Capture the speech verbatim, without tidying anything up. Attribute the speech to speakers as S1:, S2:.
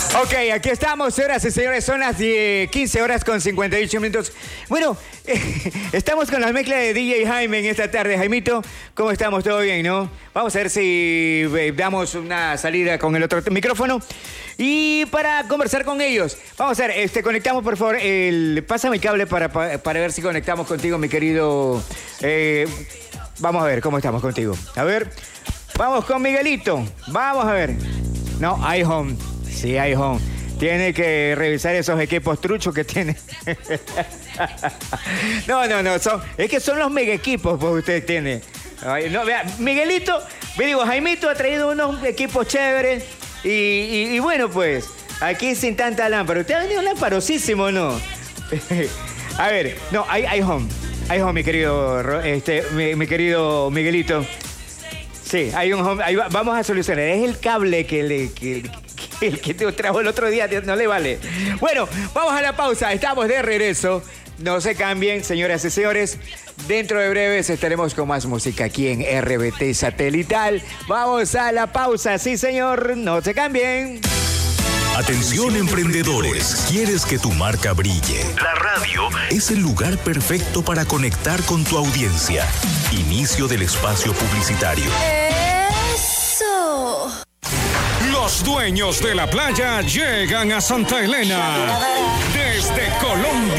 S1: Ok, aquí estamos, señoras y señores, son las quince horas con cincuenta y ocho minutos. Bueno, eh, estamos con la mezcla de D J Jaime en esta tarde. Jaimito, ¿cómo estamos? ¿Todo bien, no? Vamos a ver si eh, damos una salida con el otro micrófono. Y para conversar con ellos, vamos a ver, este, conectamos por favor, el, pásame el cable para, para, para ver si conectamos contigo, mi querido... Eh, vamos a ver cómo estamos contigo. A ver, vamos con Miguelito, vamos a ver. No, iHome. Sí, iHome. Tiene que revisar esos equipos truchos que tiene. No, no, no. Son, es que son los mega equipos que usted tiene. Ay, no, vea, Miguelito, me digo, Jaimito ha traído unos equipos chéveres. Y, y, y bueno, pues, aquí sin tanta lámpara. Usted ha venido lamparosísimo, ¿no? A ver, no, hay iHome. iHome, mi querido, este, mi, mi querido Miguelito. Sí, hay un home, ahí va, vamos a solucionar. Es el cable que le... Que, el que te trajo el otro día no le vale. Bueno, vamos a la pausa. Estamos de regreso. No se cambien, señoras y señores. Dentro de breves estaremos con más música aquí en R B T Satelital. Vamos a la pausa. Sí, señor. No se cambien.
S2: Atención, emprendedores. ¿Quieres que tu marca brille? La radio es el lugar perfecto para conectar con tu audiencia. Inicio del espacio publicitario.
S3: ¡Eso!
S4: Los dueños de la playa llegan a Santa Elena desde Colombia.